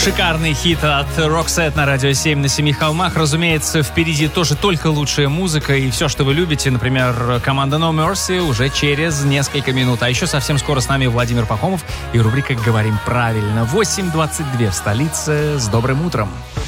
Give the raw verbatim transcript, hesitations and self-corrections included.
Шикарный хит от Roxette на Радио семь на Семи холмах. Разумеется, впереди тоже только лучшая музыка и все, что вы любите. Например, команда No Mercy уже через несколько минут. А еще совсем скоро с нами Владимир Пахомов и рубрика «Говорим правильно». восемь двадцать два в столице. С добрым утром.